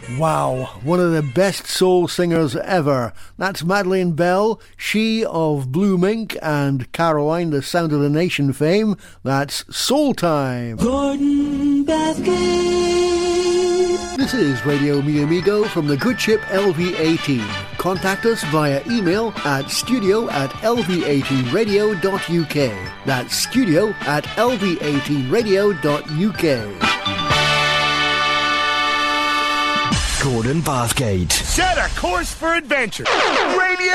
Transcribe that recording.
Wow, one of the best soul singers ever. That's Madeleine Bell, she of Blue Mink, and Caroline, the Sound of the Nation fame. That's Soul Time. Gordon Bathgate. This is Radio Mi Amigo from the good ship LV18. Contact us via email at studio@lv18radio.uk. That's studio@lv18radio.uk. Gordon Bathgate. Set a course for adventure. Radio